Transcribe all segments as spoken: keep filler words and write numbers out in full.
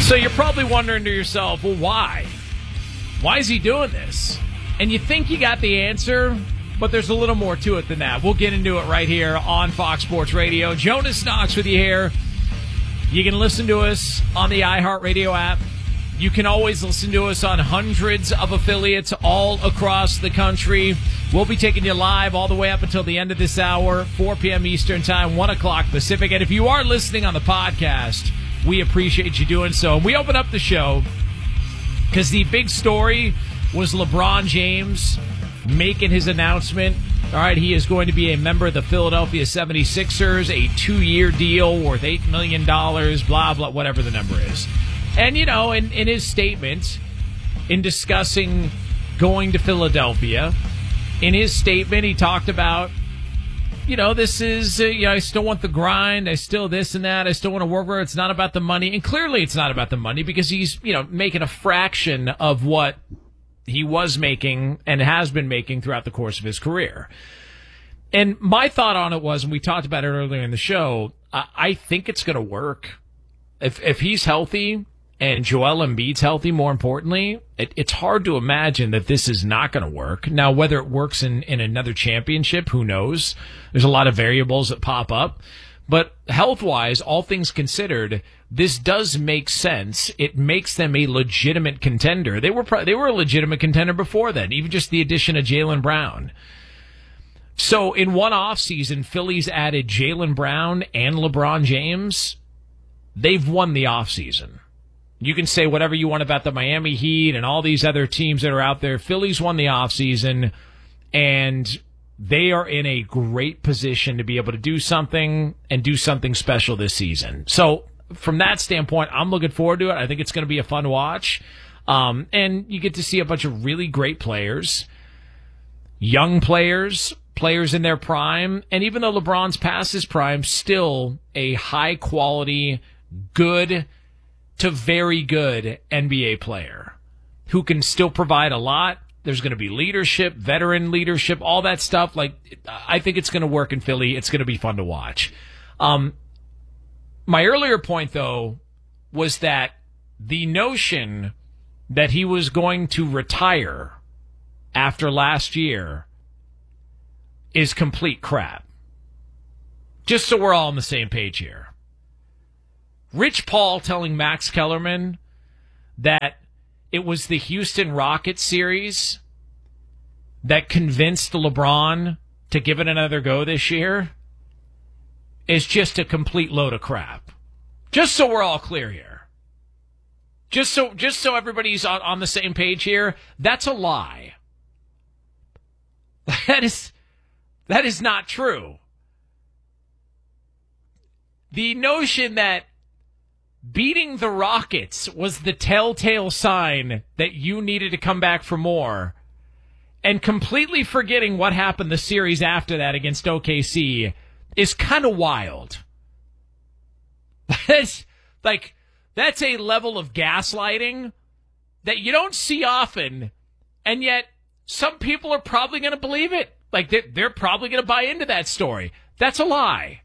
So you're probably wondering to yourself, well, why? Why is he doing this? And you think you got the answer, but there's a little more to it than that. We'll get into it right here on Fox Sports Radio. Jonas Knox with you here. You can listen to us on the iHeartRadio app. You can always listen to us on hundreds of affiliates all across the country. We'll be taking you live all the way up until the end of this hour, four p.m. Eastern Time, one o'clock Pacific. And if you are listening on the podcast, we appreciate you doing so. We open up the show because the big story was LeBron James making his announcement. All right, he is going to be a member of the Philadelphia seventy-sixers, a two-year deal worth eight million dollars, blah, blah, whatever the number is. And, you know, in, in his statement, in discussing going to Philadelphia, in his statement, he talked about, you know, this is, uh, you know, I still want the grind. I still this and that. I still want to work where it's not about the money. And clearly it's not about the money because he's, you know, making a fraction of what he was making and has been making throughout the course of his career. And my thought on it was, and we talked about it earlier in the show, I, I think it's going to work. If if he's healthy and Joel Embiid's healthy, more importantly, it, it's hard to imagine that this is not going to work. Now, whether it works in, in another championship, who knows? There's a lot of variables that pop up. But health-wise, all things considered, this does make sense. It makes them a legitimate contender. They were they were a legitimate contender before then, even just the addition of Jaylen Brown. So in one offseason, Philly's added Jaylen Brown and LeBron James. They've won the offseason. You can say whatever you want about the Miami Heat and all these other teams that are out there. Philly's won the offseason, and they are in a great position to be able to do something and do something special this season. So from that standpoint, I'm looking forward to it. I think it's going to be a fun watch. Um, and you get to see a bunch of really great players, young players, players in their prime. And even though LeBron's past his prime, still a high-quality, good to very good N B A player who can still provide a lot. There's going to be leadership, veteran leadership, all that stuff. Like, I think it's going to work in Philly. It's going to be fun to watch. Um, my earlier point, though, was that the notion that he was going to retire after last year is complete crap. Just so we're all on the same page here. Rich Paul telling Max Kellerman that it was the Houston Rockets series that convinced LeBron to give it another go this year is just a complete load of crap. Just so we're all clear here. Just so just so everybody's on, on the same page here, that's a lie. That is that is not true. The notion that beating the Rockets was the telltale sign that you needed to come back for more, and completely forgetting what happened the series after that against O K C is kind of wild. That's like, that's a level of gaslighting that you don't see often, and yet some people are probably going to believe it. Like, they're, they're probably going to buy into that story. That's a lie.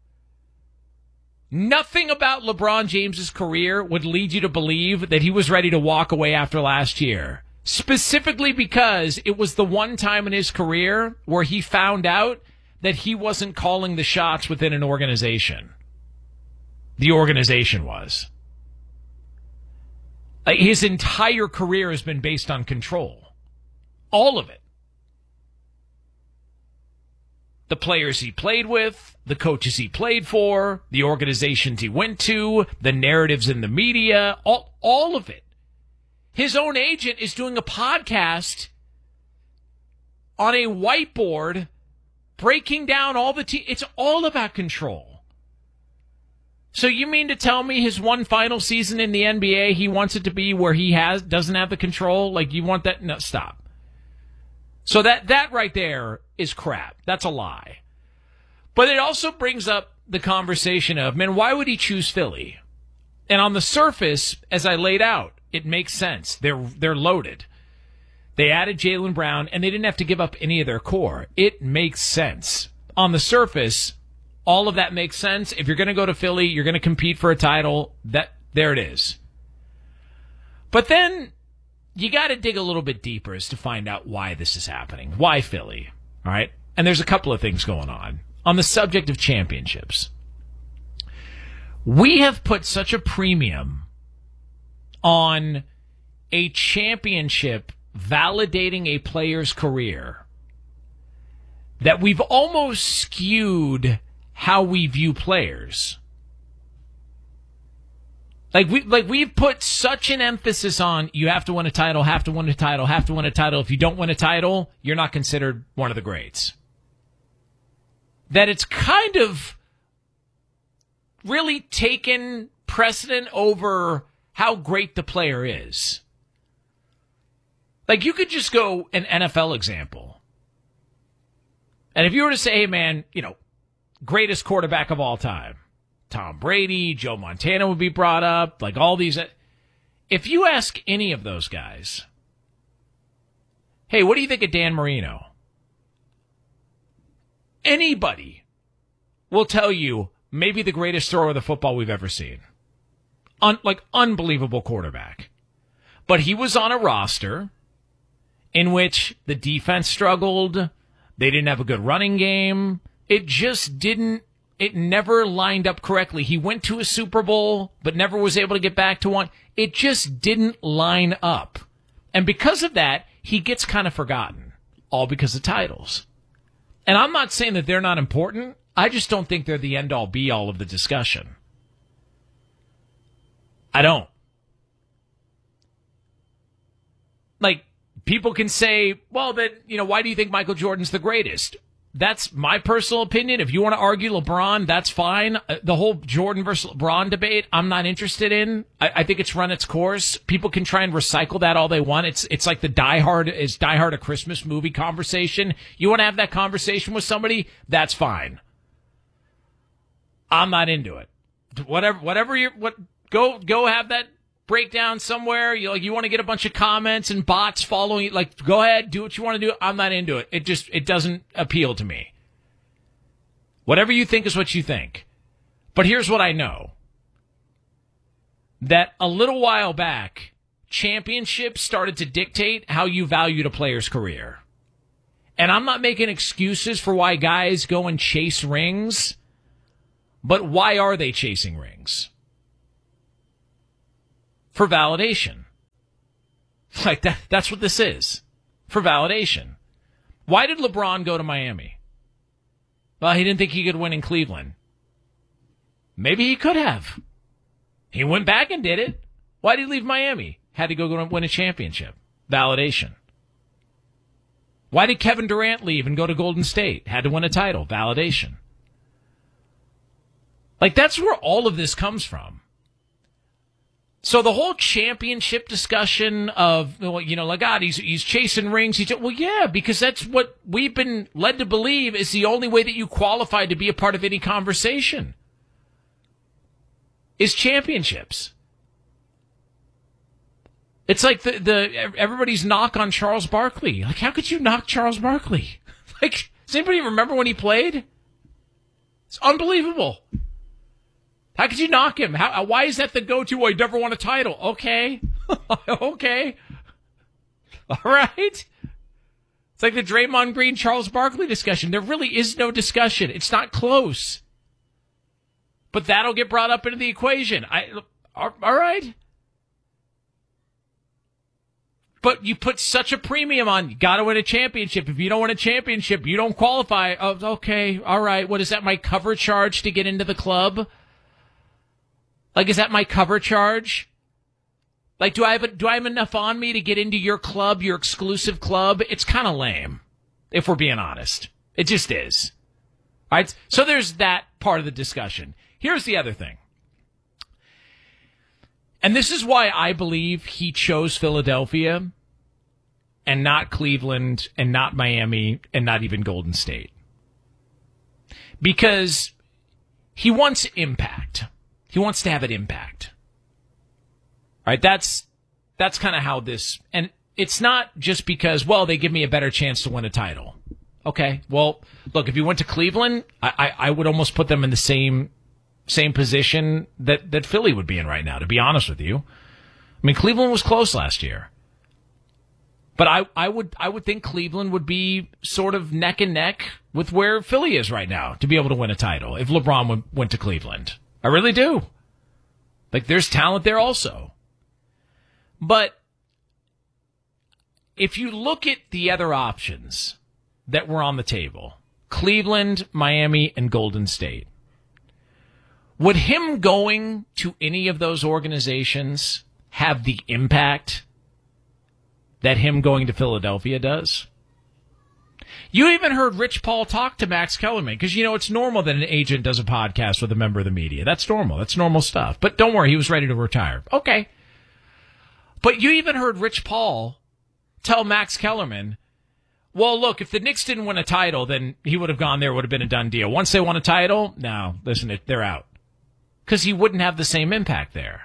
Nothing about LeBron James's career would lead you to believe that he was ready to walk away after last year. Specifically because it was the one time in his career where he found out that he wasn't calling the shots within an organization. The organization was. His entire career has been based on control. All of it. The players he played with, the coaches he played for, the organizations he went to, the narratives in the media, all, all of it. His own agent is doing a podcast on a whiteboard breaking down all the te- it's all about control. So you mean to tell me his one final season in the N B A, he wants it to be where he has doesn't have the control? Like, you want that? No, stop. So that, that right there is crap. That's a lie. But it also brings up the conversation of, man, why would he choose Philly? And on the surface, as I laid out, it makes sense. They're they're loaded. They added Jaylen Brown, and they didn't have to give up any of their core. It makes sense. On the surface, all of that makes sense. If you're going to go to Philly, you're going to compete for a title. That there it is. But then you got to dig a little bit deeper as to find out why this is happening. Why Philly? All right. And there's a couple of things going on. On the subject of championships, we have put such a premium on a championship validating a player's career that we've almost skewed how we view players. Like we like we've put such an emphasis on you have to win a title, have to win a title, have to win a title. If you don't win a title, you're not considered one of the greats. That it's kind of really taken precedent over how great the player is. Like you could just go an N F L example. And if you were to say, hey man, you know, greatest quarterback of all time, Tom Brady, Joe Montana would be brought up, like all these. If you ask any of those guys, hey, what do you think of Dan Marino? Anybody will tell you maybe the greatest thrower of the football we've ever seen. Un- like, unbelievable quarterback. But he was on a roster in which the defense struggled. They didn't have a good running game. It just didn't. It never lined up correctly. He went to a Super Bowl, but never was able to get back to one. It just didn't line up. And because of that, he gets kind of forgotten, all because of titles. And I'm not saying that they're not important. I just don't think they're the end-all, be-all of the discussion. I don't. Like, people can say, well, then, you know, why do you think Michael Jordan's the greatest? That's my personal opinion. If you want to argue LeBron, that's fine. The whole Jordan versus LeBron debate, I'm not interested in. I, I think it's run its course. People can try and recycle that all they want. It's it's like the Die Hard is Die Hard a Christmas movie conversation. You want to have that conversation with somebody? That's fine. I'm not into it. Whatever, whatever you what go go have that breakdown somewhere. You like you want to get a bunch of comments and bots following you. Like, go ahead, do what you want to do. I'm not into it. It just it doesn't appeal to me. Whatever you think is what you think. But here's what I know. That a little while back, championships started to dictate how you valued a player's career. And I'm not making excuses for why guys go and chase rings, but why are they chasing rings? For validation. Like that, that's what this is. For validation. Why did LeBron go to Miami? Well, he didn't think he could win in Cleveland. Maybe he could have. He went back and did it. Why did he leave Miami? Had to go win a championship. Validation. Why did Kevin Durant leave and go to Golden State? Had to win a title. Validation. Like, that's where all of this comes from. So the whole championship discussion of, you know, like, God, he's, he's chasing rings. He's, well, yeah, because that's what we've been led to believe is the only way that you qualify to be a part of any conversation is championships. It's like the, the everybody's knock on Charles Barkley. Like, how could you knock Charles Barkley? Like, does anybody remember when he played? It's unbelievable. How could you knock him? How, why is that the go-to? Well, he never won a title. Okay. Okay. All right. It's like the Draymond Green, Charles Barkley discussion. There really is no discussion. It's not close. But that'll get brought up into the equation. I, all right. But you put such a premium on, you got to win a championship. If you don't win a championship, you don't qualify. Oh, okay. All right. What is that, my cover charge to get into the club? Like, is that my cover charge? Like, do I have do I have enough on me to get into your club, your exclusive club? It's kind of lame, if we're being honest. It just is. All right? So there's that part of the discussion. Here's the other thing. And this is why I believe he chose Philadelphia and not Cleveland and not Miami and not even Golden State. Because he wants impact. He wants to have an impact. All right, that's that's kind of how this, and it's not just because, well, they give me a better chance to win a title. Okay, well, look, if you went to Cleveland, I, I, I would almost put them in the same same position that, that Philly would be in right now, to be honest with you. I mean, Cleveland was close last year. But I, I would I would think Cleveland would be sort of neck and neck with where Philly is right now to be able to win a title if LeBron went, went to Cleveland. I really do. Like, there's talent there also. But if you look at the other options that were on the table, Cleveland, Miami, and Golden State, would him going to any of those organizations have the impact that him going to Philadelphia does? You even heard Rich Paul talk to Max Kellerman, because, you know, it's normal that an agent does a podcast with a member of the media. That's normal. That's normal stuff. But don't worry, he was ready to retire. Okay. But you even heard Rich Paul tell Max Kellerman, well, look, if the Knicks didn't win a title, then he would have gone there, would have been a done deal. Once they won a title, no, listen, they're out. Because he wouldn't have the same impact there.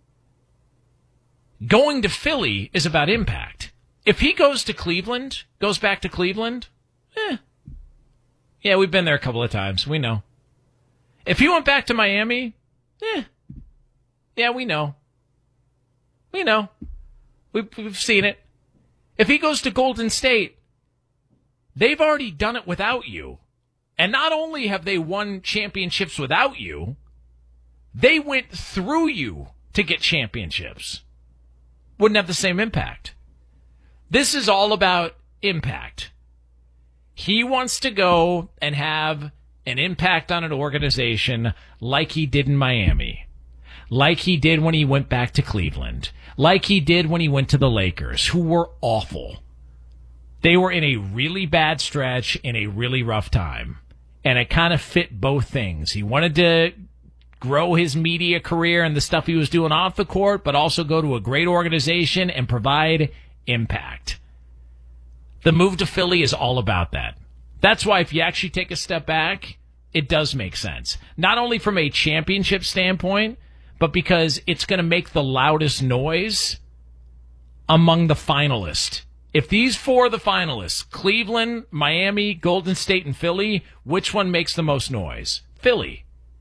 Going to Philly is about impact. If he goes to Cleveland, goes back to Cleveland, eh. Yeah, we've been there a couple of times. We know. If he went back to Miami, eh. Yeah, we know. We know. We've, we've seen it. If he goes to Golden State, they've already done it without you. And not only have they won championships without you, they went through you to get championships. Wouldn't have the same impact. This is all about impact. He wants to go and have an impact on an organization like he did in Miami, like he did when he went back to Cleveland, like he did when he went to the Lakers, who were awful. They were in a really bad stretch in a really rough time, and it kind of fit both things. He wanted to grow his media career and the stuff he was doing off the court, but also go to a great organization and provide impact. The move to Philly is all about that. That's why if you actually take a step back, it does make sense. Not only from a championship standpoint, but because it's going to make the loudest noise among the finalists. If these four are the finalists, Cleveland, Miami, Golden State, and Philly, which one makes the most noise? Philly.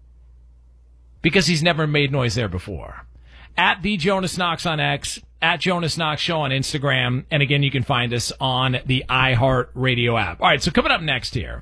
Because he's never made noise there before. At the Jonas Knox on X, at Jonas Knox Show on Instagram, and again, you can find us on the iHeart Radio app. All right, so coming up next here,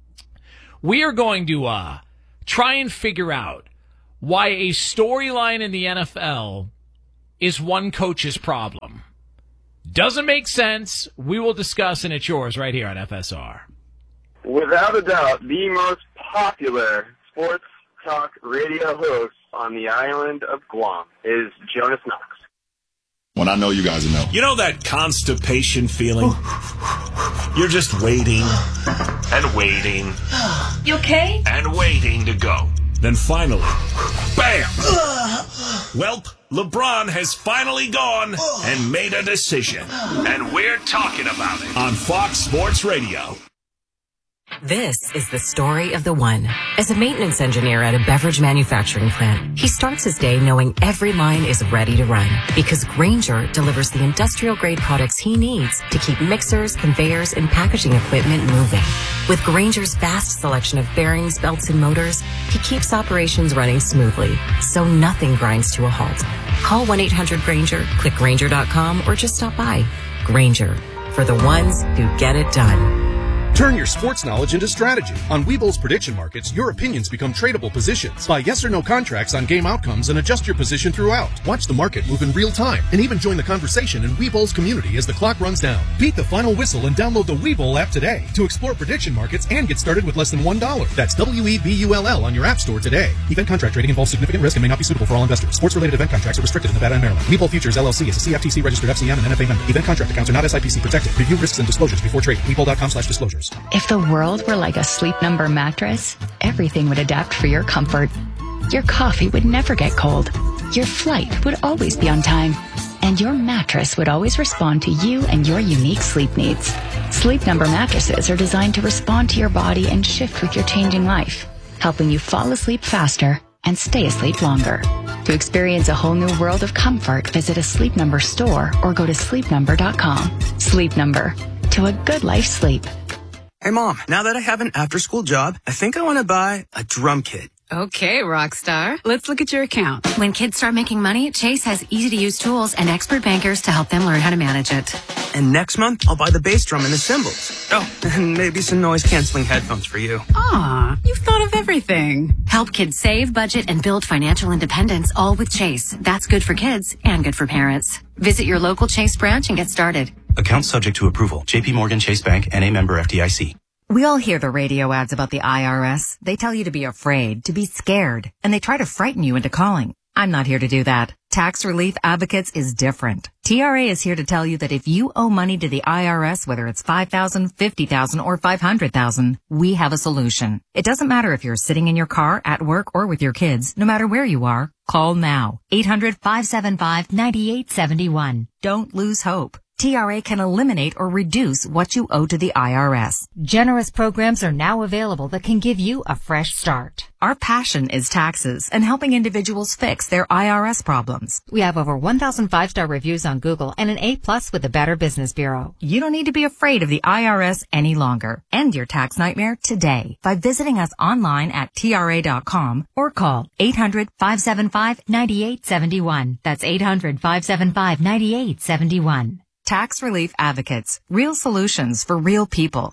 we are going to uh, try and figure out why a storyline in the N F L is one coach's problem. Doesn't make sense. We will discuss, and it's yours right here on F S R. Without a doubt, the most popular sports talk radio host on the island of Guam is Jonas Knox. When I know you guys know. You know that constipation feeling? You're just waiting and waiting. You okay? And waiting to go. Then finally, bam! Welp, LeBron has finally gone and made a decision. And we're talking about it on Fox Sports Radio. This is the story of the one. As a maintenance engineer at a beverage manufacturing plant, he starts his day knowing every line is ready to run because Grainger delivers the industrial-grade products he needs to keep mixers, conveyors, and packaging equipment moving. With Grainger's vast selection of bearings, belts, and motors, he keeps operations running smoothly, so nothing grinds to a halt. Call one eight hundred Grainger, click Grainger dot com, or just stop by. Grainger, for the ones who get it done. Turn your sports knowledge into strategy. On Webull's prediction markets, your opinions become tradable positions. Buy yes or no contracts on game outcomes and adjust your position throughout. Watch the market move in real time and even join the conversation in Webull's community as the clock runs down. Beat the final whistle and download the Webull app today to explore prediction markets and get started with less than one dollar. That's W E B U L L on your app store today. Event contract trading involves significant risk and may not be suitable for all investors. Sports-related event contracts are restricted in Nevada and Maryland. Webull Futures, L L C is a C F T C-registered F C M and N F A member. Event contract accounts are not S I P C protected. Review risks and disclosures before trading. Webull dot com slash disclosures. If the world were like a Sleep Number mattress, everything would adapt for your comfort. Your coffee would never get cold. Your flight would always be on time. And your mattress would always respond to you and your unique sleep needs. Sleep Number mattresses are designed to respond to your body and shift with your changing life, helping you fall asleep faster and stay asleep longer. To experience a whole new world of comfort, visit a Sleep Number store or go to sleep number dot com. Sleep Number. To a good life sleep. Hey, Mom, now that I have an after-school job, I think I want to buy a drum kit. Okay, rock star. Let's look at your account. When kids start making money, Chase has easy-to-use tools and expert bankers to help them learn how to manage it. And next month, I'll buy the bass drum and the cymbals. Oh, and maybe some noise-canceling headphones for you. Aw, you've thought of everything. Help kids save, budget, and build financial independence, all with Chase. That's good for kids and good for parents. Visit your local Chase branch and get started. Account subject to approval. J P Morgan Chase Bank, N A member F D I C. We all hear the radio ads about the I R S. They tell you to be afraid, to be scared, and they try to frighten you into calling. I'm not here to do that. Tax Relief Advocates is different. T R A is here to tell you that if you owe money to the I R S, whether it's five thousand dollars, fifty thousand dollars, or five hundred thousand dollars, we have a solution. It doesn't matter if you're sitting in your car, at work, or with your kids. No matter where you are, call now. eight hundred, five seven five, nine eight seven one. Don't lose hope. T R A can eliminate or reduce what you owe to the I R S. Generous programs are now available that can give you a fresh start. Our passion is taxes and helping individuals fix their I R S problems. We have over one thousand five-star reviews on Google and an A plus with the Better Business Bureau. You don't need to be afraid of the I R S any longer. End your tax nightmare today by visiting us online at T R A dot com or call eight hundred, five seven five, nine eight seven one. That's eight hundred, five seven five, nine eight seven one. Tax Relief Advocates. Real solutions for real people.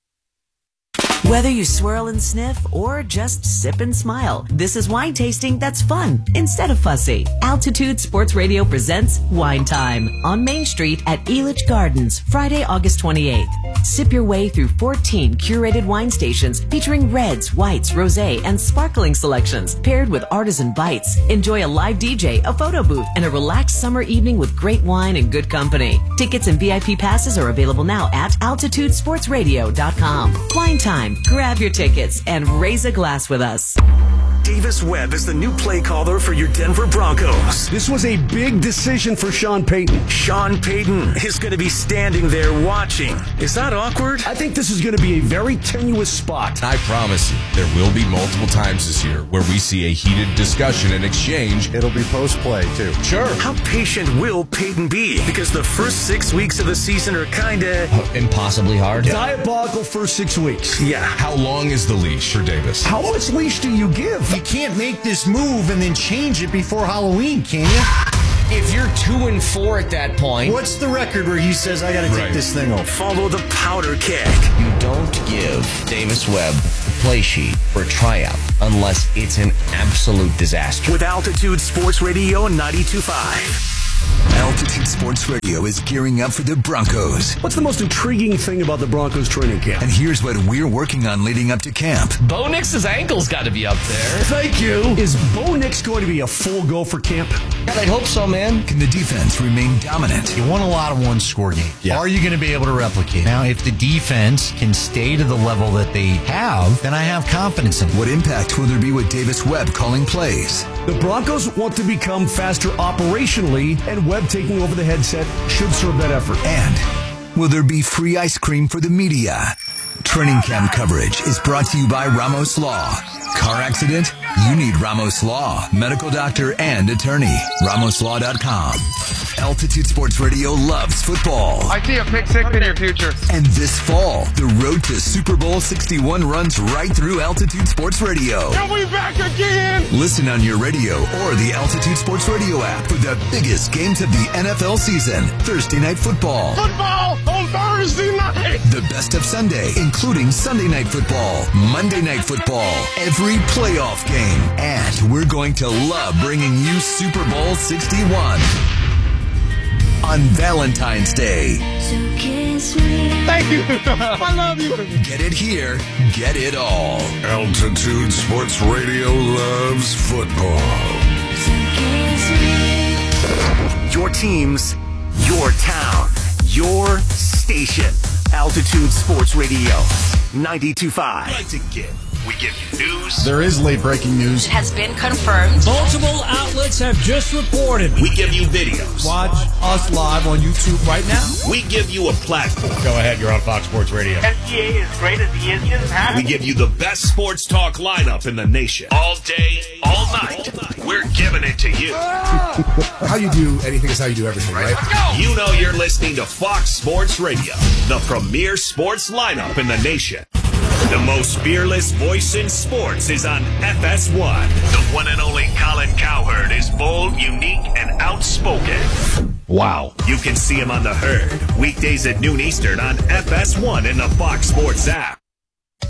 Whether you swirl and sniff or just sip and smile, this is wine tasting that's fun instead of fussy. Altitude Sports Radio presents Wine Time on Main Street at Elitch Gardens, Friday, August twenty-eighth. Sip your way through fourteen curated wine stations featuring reds, whites, rosé, and sparkling selections paired with artisan bites. Enjoy a live D J, a photo booth, and a relaxed summer evening with great wine and good company. Tickets and V I P passes are available now at altitude sports radio dot com. Wine Time. Grab your tickets and raise a glass with us. Davis Webb is the new play caller for your Denver Broncos. This was a big decision for Sean Payton. Sean Payton is going to be standing there watching. Is that awkward? I think this is going to be a very tenuous spot. I promise you, there will be multiple times this year where we see a heated discussion and exchange. It'll be post-play, too. Sure. How patient will Payton be? Because the first six weeks of the season are kind of... Uh, impossibly hard. Diabolical first six weeks. Yeah. How long is the leash for Davis? How much leash do you give? You can't make this move and then change it before Halloween, can you? If you're two and four at that point... What's the record where he says, I gotta take right. this thing off? Follow the powder keg. You don't give Davis Webb the play sheet for a tryout unless it's an absolute disaster. With Altitude Sports Radio ninety-two point five. Altitude Sports Radio is gearing up for the Broncos. What's the most intriguing thing about the Broncos training camp? And here's what we're working on leading up to camp. Bo Nix's ankle's got to be up there. Thank you. Is Bo Nix going to be a full go for camp? God, I'd hope so, man. Can the defense remain dominant? You won a lot of one-score games. Yeah. Are you going to be able to replicate? Now, if the defense can stay to the level that they have, then I have confidence in them. What impact will there be with Davis Webb calling plays? The Broncos want to become faster operationally, and Webb taking over the headset should serve that effort. And will there be free ice cream for the media? Training camp coverage is brought to you by Ramos Law. Car accident? You need Ramos Law. Medical doctor and attorney. Ramos Law dot com. Altitude Sports Radio loves football. I see a pick six in your future. And this fall, the road to Super Bowl sixty-one runs right through Altitude Sports Radio. Are we back again? Listen on your radio or the Altitude Sports Radio app for the biggest games of the N F L season. Thursday Night Football. Football on Thursday night. The best of Sunday, including Sunday Night Football, Monday Night Football, every playoff game. And we're going to love bringing you Super Bowl sixty-one. On Valentine's Day. So kiss me. Thank you. I love you. Get it here. Get it all. Altitude Sports Radio loves football. So kiss me. Your teams, your town, your station. Altitude Sports Radio ninety-two point five. Like to give. We give you news. There is late breaking news. It has been confirmed. Multiple outlets have just reported. We give you videos. Watch us live on YouTube right now. We give you a platform. Go ahead, you're on Fox Sports Radio. S G A is great as the engine. Huh? We give you the best sports talk lineup in the nation. All day, all night. We're giving it to you. How you do anything is how you do everything, right? Let's go. You know you're listening to Fox Sports Radio, the premier sports lineup in the nation. The most fearless voice in sports is on F S one. The one and only Colin Cowherd is bold, unique, and outspoken. Wow. You can see him on The Herd, weekdays at noon Eastern on F S one and the Fox Sports app.